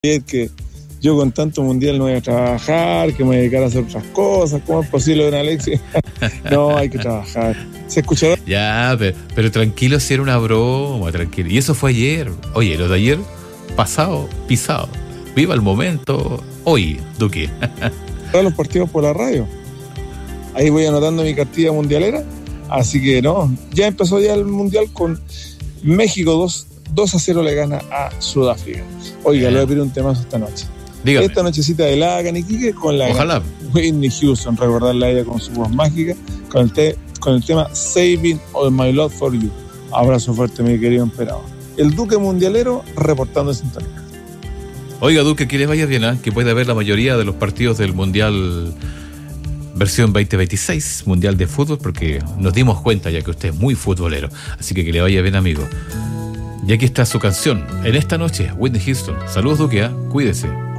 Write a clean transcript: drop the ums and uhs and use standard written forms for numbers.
que yo con tanto mundial no voy a trabajar, que me voy a dedicar a hacer otras cosas. ¿Cómo es posible, don Alexis? No, hay que trabajar. ¿Se escuchará? Ya, pero tranquilo, si era una broma, tranquilo. Y eso fue ayer. Oye, lo de ayer, pasado, pisado. Viva el momento, hoy, Duque. Todos los partidos por la radio. Ahí voy anotando mi cartilla mundialera. Así que no, ya empezó ya el mundial con México 2-0 le gana a Sudáfrica. Oiga, le voy a pedir un temazo esta noche. Dígame. Esta nochecita de la Caniquique con la Ojalá. Whitney Houston, recordarla a ella con su voz mágica, con el tema Saving All My Love For You. Abrazo fuerte, mi querido emperador. El Duque Mundialero reportando en sintonía. Oiga, Duque, que les vaya bien, ¿eh? Que pueda ver la mayoría de los partidos del Mundial versión 2026, Mundial de Fútbol, porque nos dimos cuenta ya que usted es muy futbolero. Así que le vaya bien, amigo. Y aquí está su canción, en esta noche, Whitney Houston. Saludos, Duque, ¿eh? Cuídese.